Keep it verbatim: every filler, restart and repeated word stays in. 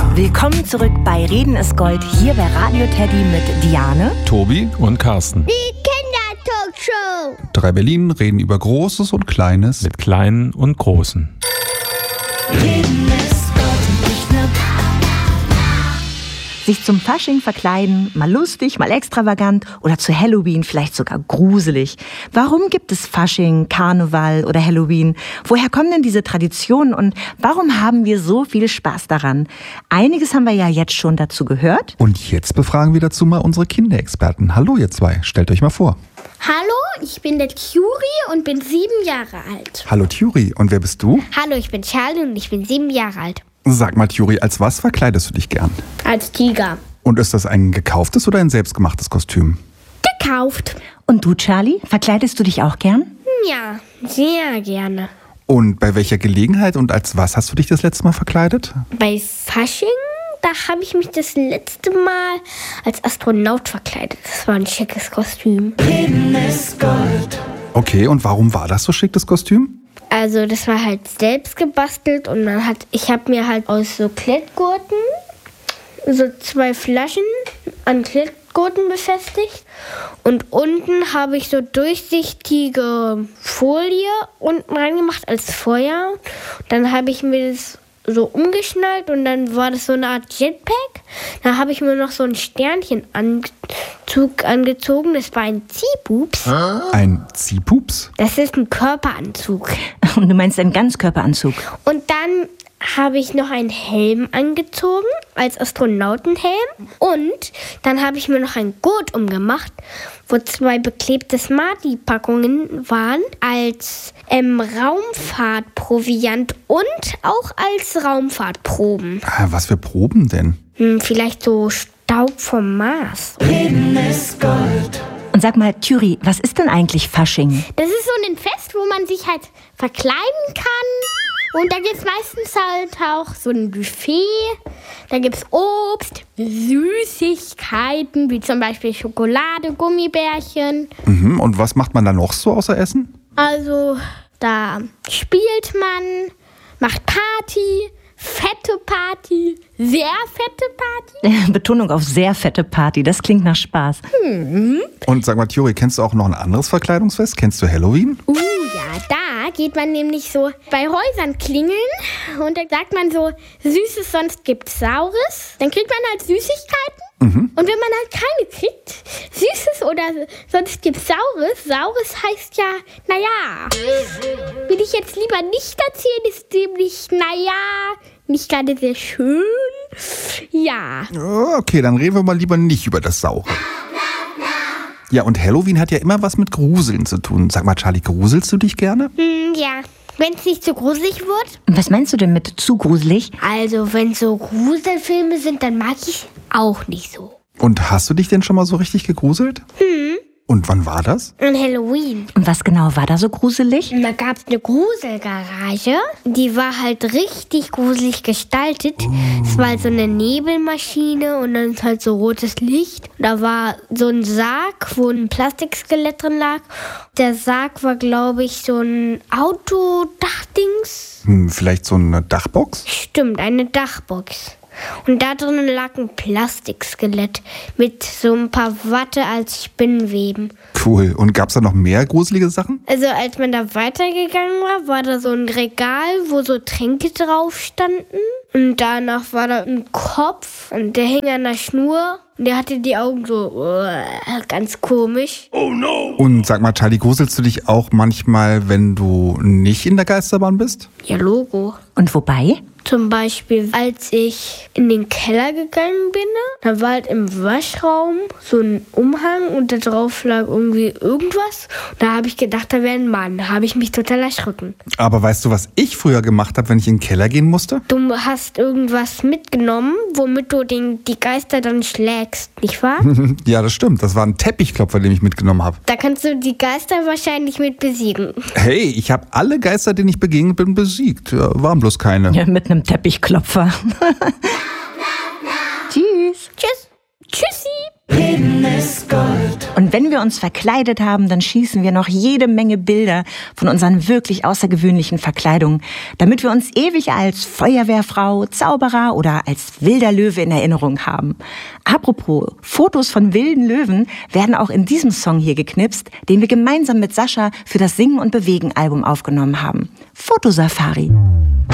Willkommen zurück bei Reden ist Gold, hier bei Radio Teddy mit Diane, Tobi und Carsten. Die Kindertalkshow. Drei Berlin reden über Großes und Kleines. Mit Kleinen und Großen. Reden ist Gold und nicht nur sich zum Fasching verkleiden, mal lustig, mal extravagant oder zu Halloween vielleicht sogar gruselig. Warum gibt es Fasching, Karneval oder Halloween? Woher kommen denn diese Traditionen und warum haben wir so viel Spaß daran? Einiges haben wir ja jetzt schon dazu gehört. Und jetzt befragen wir dazu mal unsere Kinderexperten. Hallo ihr zwei, stellt euch mal vor. Hallo, ich bin der Thuri und bin sieben Jahre alt. Hallo Thuri, und wer bist du? Hallo, ich bin Charlie und ich bin sieben Jahre alt. Sag mal Thuri, als was verkleidest du dich gern? Als Tiger. Und ist das ein gekauftes oder ein selbstgemachtes Kostüm? Gekauft. Und du, Charlie, verkleidest du dich auch gern? Ja, sehr gerne. Und bei welcher Gelegenheit und als was hast du dich das letzte Mal verkleidet? Bei Fasching, da habe ich mich das letzte Mal als Astronaut verkleidet. Das war ein schickes Kostüm. Reden ist Gold. Okay, und warum war das so schick, das Kostüm? Also das war halt selbst gebastelt und dann hat, ich habe mir halt aus so Klettgurten so zwei Flaschen an Klettgurten befestigt und unten habe ich so durchsichtige Folie unten reingemacht als Feuer. Dann habe ich mir das so umgeschnallt und dann war das so eine Art Jetpack. Da habe ich mir noch so ein Sternchenanzug angezogen. Das war ein Ziehpups. Ein Ziehpups? Das ist ein Körperanzug. Und du meinst einen Ganzkörperanzug? Und dann habe ich noch einen Helm angezogen, als Astronautenhelm. Und dann habe ich mir noch einen Gurt umgemacht, wo zwei beklebte Smarty-Packungen waren, als ähm, Raumfahrtproviant und auch als Raumfahrtproben. Ah, was für Proben denn? Hm, vielleicht so Staub vom Mars. Reden ist Gold. Und sag mal, Thuri, was ist denn eigentlich Fasching? Das ist so ein Fest, wo man sich halt verkleiden kann. Und da gibt es meistens halt auch so ein Buffet. Da gibt es Obst, Süßigkeiten, wie zum Beispiel Schokolade, Gummibärchen. Mhm, und was macht man da noch so außer Essen? Also da spielt man, macht Party, fette Party, sehr fette Party. Betonung auf sehr fette Party, das klingt nach Spaß. Hm. Und sag mal, Thuri, kennst du auch noch ein anderes Verkleidungsfest? Kennst du Halloween? Uh, ja, da geht man nämlich so bei Häusern klingeln und da sagt man so, Süßes, sonst gibt's Saures. Dann kriegt man halt Süßigkeiten. Mhm. Und wenn man halt keine kriegt, Süßes oder sonst gibt's Saures. Saures heißt ja, naja, will ich jetzt lieber nicht erzählen, ist nämlich, naja, nicht gerade sehr schön. Ja. Okay, dann reden wir mal lieber nicht über das Saure. Ja, und Halloween hat ja immer was mit Gruseln zu tun. Sag mal, Charlie, gruselst du dich gerne? Hm, ja, wenn es nicht zu gruselig wird. Was meinst du denn mit zu gruselig? Also, wenn so Gruselfilme sind, dann mag ich auch nicht so. Und hast du dich denn schon mal so richtig gegruselt? Hm. Und wann war das? An Halloween. Und was genau war da so gruselig? Da gab es eine Gruselgarage. Die war halt richtig gruselig gestaltet. Oh. Es war halt so eine Nebelmaschine und dann ist halt so rotes Licht. Da war so ein Sarg, wo ein Plastikskelett drin lag. Der Sarg war, glaube ich, so ein Autodachdings. Hm, vielleicht so eine Dachbox? Stimmt, eine Dachbox. Und da drin lag ein Plastikskelett mit so ein paar Watte als Spinnenweben. Cool. Und gab's da noch mehr gruselige Sachen? Also als man da weitergegangen war, war da so ein Regal, wo so Tränke drauf standen. Und danach war da ein Kopf und der hing an der Schnur. Und der hatte die Augen so uh, ganz komisch. Oh no! Und sag mal, Charlie, gruselst du dich auch manchmal, wenn du nicht in der Geisterbahn bist? Ja, Logo. Und wobei? Zum Beispiel, als ich in den Keller gegangen bin, da war halt im Waschraum so ein Umhang und da drauf lag irgendwie irgendwas. Und da habe ich gedacht, da wäre ein Mann. Da habe ich mich total erschrocken. Aber weißt du, was ich früher gemacht habe, wenn ich in den Keller gehen musste? Du hast irgendwas mitgenommen, womit du den, die Geister dann schlägst, nicht wahr? Ja, das stimmt. Das war ein Teppichklopfer, den ich mitgenommen habe. Da kannst du die Geister wahrscheinlich mit besiegen. Hey, ich habe alle Geister, denen ich begegnet bin, besiegt. Ja, waren bloß keine. Ja, mit einem Teppichklopfer. Tschüss. Tschüss. Tschüssi. Reden ist Gold. Und Und wenn wir uns verkleidet haben, dann schießen wir noch jede Menge Bilder von unseren wirklich außergewöhnlichen Verkleidungen, damit wir uns ewig als Feuerwehrfrau, Zauberer oder als wilder Löwe in Erinnerung haben. Apropos, Fotos von wilden Löwen werden auch in diesem Song hier geknipst, den wir gemeinsam mit Sascha für das Singen und Bewegen Album aufgenommen haben. Fotosafari.